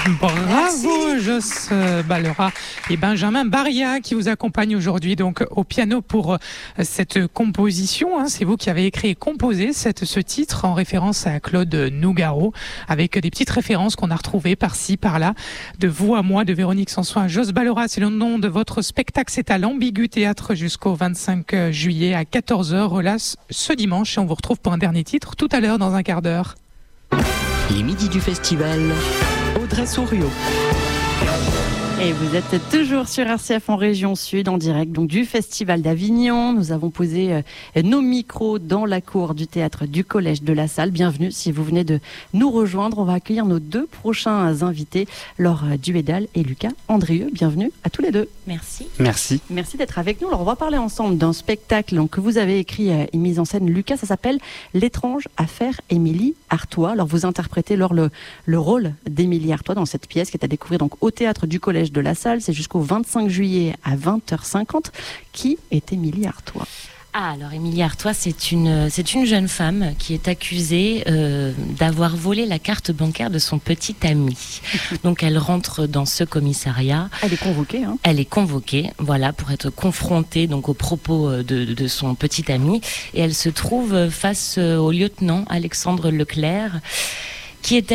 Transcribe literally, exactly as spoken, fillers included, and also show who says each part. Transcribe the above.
Speaker 1: Bravo Joss Ballera et Benjamin Baria qui vous accompagnent aujourd'hui donc au piano pour cette composition. Hein. C'est vous qui avez écrit et composé cette, ce titre en référence à Claude Nougaro, avec des petites références qu'on a retrouvées par-ci, par-là. De vous à moi, de Véronique Sansoin. Joss Ballera, c'est le nom de votre spectacle. C'est à l'Ambigu Théâtre jusqu'au vingt-cinq juillet à quatorze heures. Là, ce dimanche, et on vous retrouve pour un dernier titre tout à l'heure dans un quart d'heure.
Speaker 2: Les midis du festival, Audrey Souriau.
Speaker 3: Et vous êtes toujours sur R C F en région sud, en direct donc du Festival d'Avignon. Nous avons posé euh, nos micros dans la cour du théâtre du Collège de la Salle. Bienvenue si vous venez de nous rejoindre. On va accueillir nos deux prochains invités, Laure Duhédal et Lucas Andrieux. Bienvenue à tous les deux.
Speaker 4: Merci.
Speaker 2: Merci.
Speaker 3: Merci d'être avec nous. Alors on va parler ensemble d'un spectacle donc, que vous avez écrit et mis en scène, Lucas. Ça s'appelle L'étrange affaire Émilie Artois. Alors vous interprétez Laure le, le rôle d'Émilie Artois dans cette pièce qui est à découvrir donc au théâtre du Collège de la Salle. C'est jusqu'au vingt-cinq juillet à vingt heures cinquante. Qui est Émilie Artois ?
Speaker 4: Ah, alors Émilie Artois, c'est une, c'est une jeune femme qui est accusée euh, d'avoir volé la carte bancaire de son petit ami. Donc elle rentre dans ce commissariat.
Speaker 3: Elle est convoquée. Hein.
Speaker 4: Elle est convoquée, voilà, pour être confrontée donc aux propos de, de son petit ami. Et elle se trouve face au lieutenant Alexandre Leclerc, qui était